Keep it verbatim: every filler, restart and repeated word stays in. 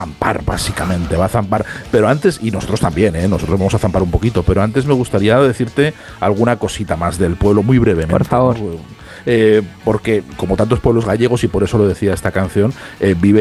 zampar, básicamente, va a zampar. Pero antes, y nosotros también, ¿eh? Nosotros vamos a zampar un poquito, pero antes me gustaría decirte alguna cosita más del pueblo, muy brevemente. Por favor. ¿no? Eh, porque, como tantos pueblos gallegos, y por eso lo decía esta canción, eh, vive